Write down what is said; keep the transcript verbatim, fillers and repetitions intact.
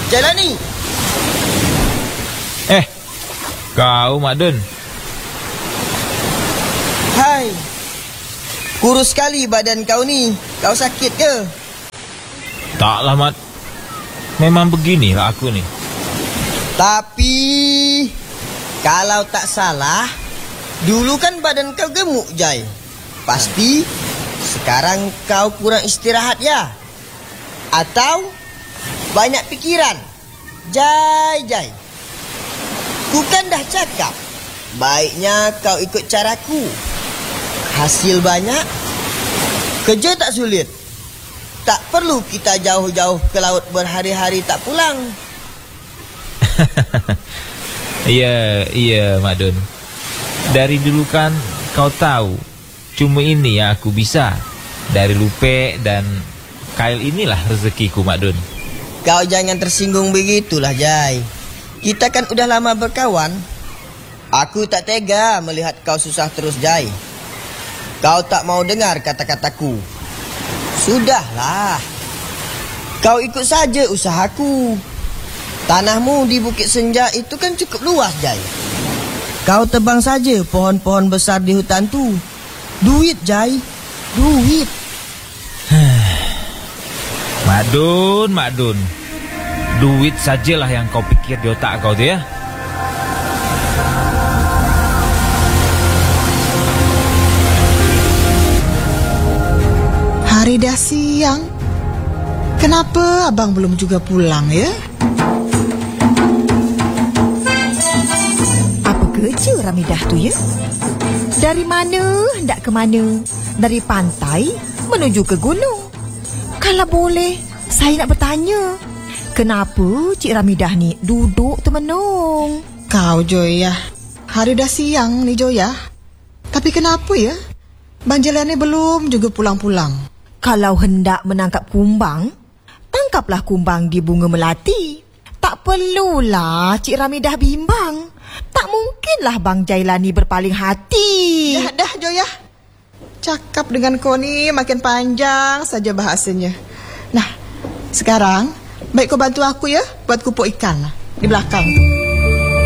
Jalani. Eh, kau Mak Dun. Hai. Kurus sekali badan kau ni. Kau sakit ke? Taklah Mat. Memang beginilah aku ni. Tapi kalau tak salah, dulu kan badan kau gemuk, Jai. Pasti sekarang kau kurang istirahat ya? Atau banyak pikiran? Jai, Jai, ku kan dah cakap, baiknya kau ikut caraku. Hasil banyak, kerja tak sulit. Tak perlu kita jauh-jauh ke laut berhari-hari tak pulang. Iya, iya Mak Dun. Dari dulu kan kau tahu, cuma ini yang aku bisa. Dari lupe dan kail inilah rezekiku Mak Dun. Kau jangan tersinggung begitulah, Jai. Kita kan udah lama berkawan. Aku tak tega melihat kau susah terus, Jai. Kau tak mau dengar kata-kataku. Sudahlah, kau ikut saja usahaku. Tanahmu di Bukit Senja itu kan cukup luas, Jai. Kau tebang saja pohon-pohon besar di hutan tu. Duit, Jai, duit. Mak Dun, Mak Dun, duit sajalah yang kau pikir di otak kau tu ya. Hari dah siang. Kenapa abang belum juga pulang ya? Apa kerja Ramidah tu ya? Dari mana hendak ke mana? Dari pantai menuju ke gunung. Kalau boleh, saya nak bertanya, kenapa Cik Ramidah ni duduk termenung? Kau Joya, hari dah siang ni Joya. Tapi kenapa ya? Bang Jalani belum juga pulang-pulang. Kalau hendak menangkap kumbang, tangkaplah kumbang di bunga melati. Tak perlulah Cik Ramidah bimbang. Tak mungkinlah Bang Jailani berpaling hati. Dah dah Joya. Cakap dengan kau ni makin panjang saja bahasanya. Nah, sekarang baik kau bantu aku ya buat kupuk ikan di belakang tu.